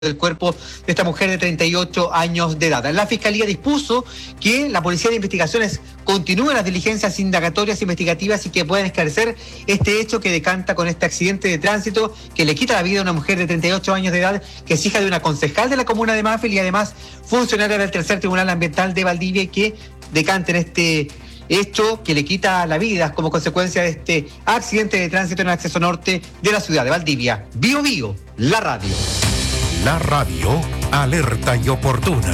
del cuerpo de esta mujer de 38 años de edad. La Fiscalía dispuso que la Policía de Investigaciones continúe las diligencias indagatorias investigativas y que puedan esclarecer este hecho que decanta con este accidente de tránsito que le quita la vida a una mujer de 38 años de edad que es hija de una concejal de la comuna de Mafel y además funcionaria del Tercer Tribunal Ambiental de Valdivia, que decanta en este hecho que le quita la vida como consecuencia de este accidente de tránsito en el acceso norte de la ciudad de Valdivia. Bio Bio, la radio. La radio alerta y oportuna.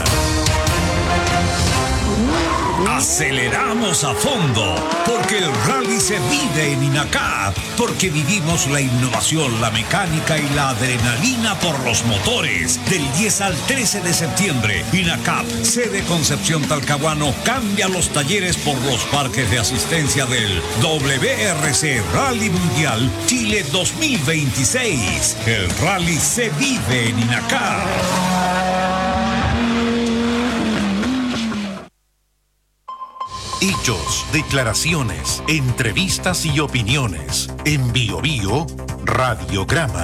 Aceleramos a fondo, porque el rally se vive en Inacap, porque vivimos la innovación, la mecánica y la adrenalina por los motores. Del 10 al 13 de septiembre, Inacap, sede Concepción Talcahuano, cambia los talleres por los parques de asistencia del WRC Rally Mundial Chile 2026. El rally se vive en Inacap. Hechos, declaraciones, entrevistas y opiniones. En Bio Bio, Radiograma.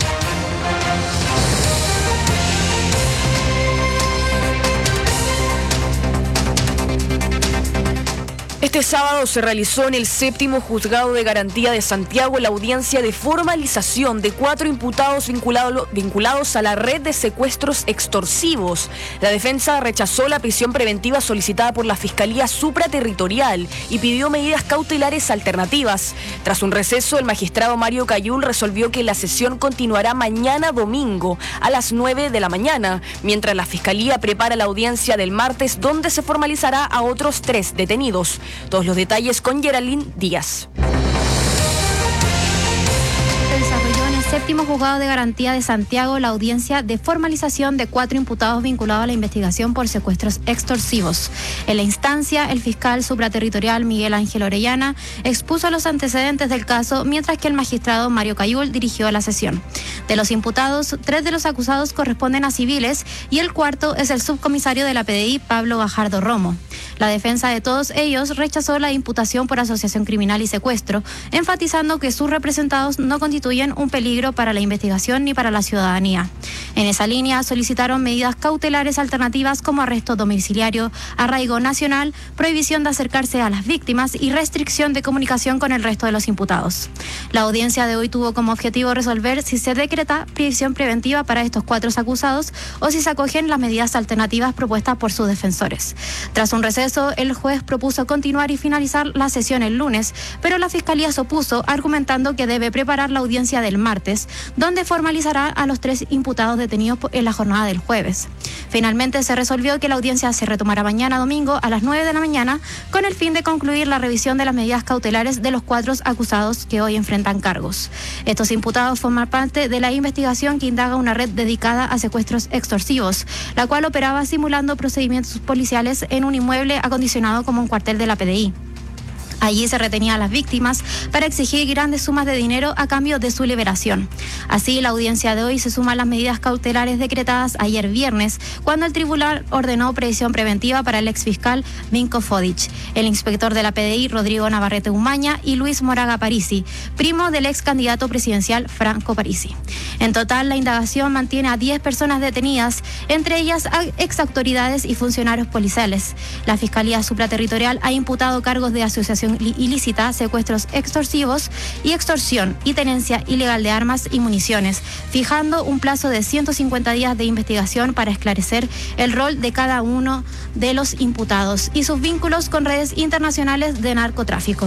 Este sábado se realizó en el 7º Juzgado de Garantía de Santiago la audiencia de formalización de 4 imputados vinculados a la red de secuestros extorsivos. La defensa rechazó la prisión preventiva solicitada por la Fiscalía Supraterritorial y pidió medidas cautelares alternativas. Tras un receso, el magistrado Mario Cayul resolvió que la sesión continuará mañana domingo a las 9 de la mañana, mientras la Fiscalía prepara la audiencia del martes, donde se formalizará a otros 3 detenidos. Todos los detalles con Geraldine Díaz. Se desarrolló en el 7º Juzgado de Garantía de Santiago la audiencia de formalización de 4 imputados vinculados a la investigación por secuestros extorsivos. En la instancia, el fiscal supraterritorial Miguel Ángel Orellana expuso los antecedentes del caso, mientras que el magistrado Mario Cayul dirigió la sesión. De los imputados, 3 de los acusados corresponden a civiles y el cuarto es el subcomisario de la PDI, Pablo Gajardo Romo. La defensa de todos ellos rechazó la imputación por asociación criminal y secuestro, enfatizando que sus representados no constituyen un peligro para la investigación ni para la ciudadanía. En esa línea solicitaron medidas cautelares alternativas como arresto domiciliario, arraigo nacional, prohibición de acercarse a las víctimas y restricción de comunicación con el resto de los imputados. La audiencia de hoy tuvo como objetivo resolver si se decreta prisión preventiva para estos 4 acusados o si se acogen las medidas alternativas propuestas por sus defensores. Tras un receso, el juez propuso continuar y finalizar la sesión el lunes, pero la Fiscalía se opuso, argumentando que debe preparar la audiencia del martes, donde formalizará a los 3 imputados detenidos en la jornada del jueves. Finalmente se resolvió que la audiencia se retomará mañana domingo a las 9 de la mañana, con el fin de concluir la revisión de las medidas cautelares de los 4 acusados que hoy enfrentan cargos. Estos imputados forman parte de la investigación que indaga una red dedicada a secuestros extorsivos, la cual operaba simulando procedimientos policiales en un inmueble acondicionado como un cuartel de la PDI. Allí se retenía a las víctimas para exigir grandes sumas de dinero a cambio de su liberación. Así, la audiencia de hoy se suma a las medidas cautelares decretadas ayer viernes, cuando el tribunal ordenó prisión preventiva para el exfiscal Vinko Fodic, el inspector de la PDI Rodrigo Navarrete Umaña y Luis Moraga Parisi, primo del ex candidato presidencial Franco Parisi. En total, la indagación mantiene a 10 personas detenidas, entre ellas ex autoridades y funcionarios policiales. La Fiscalía Supraterritorial ha imputado cargos de asociación ilícita, secuestros extorsivos y extorsión y tenencia ilegal de armas y municiones, fijando un plazo de 150 días de investigación para esclarecer el rol de cada uno de los imputados y sus vínculos con redes internacionales de narcotráfico.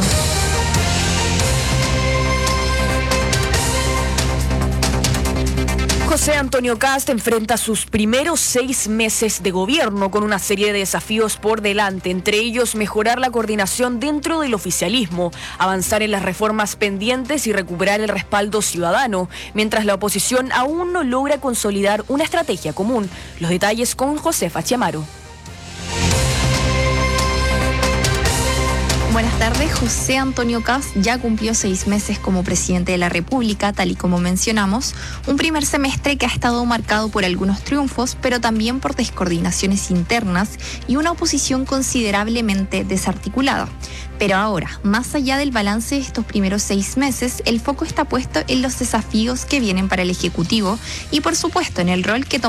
José Antonio Kast enfrenta sus primeros 6 meses de gobierno con una serie de desafíos por delante, entre ellos mejorar la coordinación dentro del oficialismo, avanzar en las reformas pendientes y recuperar el respaldo ciudadano, mientras la oposición aún no logra consolidar una estrategia común. Los detalles con Josefa Chiamaro. Buenas tardes. José Antonio Kast ya cumplió 6 meses como presidente de la República, tal y como mencionamos. Un primer semestre que ha estado marcado por algunos triunfos, pero también por descoordinaciones internas y una oposición considerablemente desarticulada. Pero ahora, más allá del balance de estos primeros 6 meses, el foco está puesto en los desafíos que vienen para el Ejecutivo y, por supuesto, en el rol que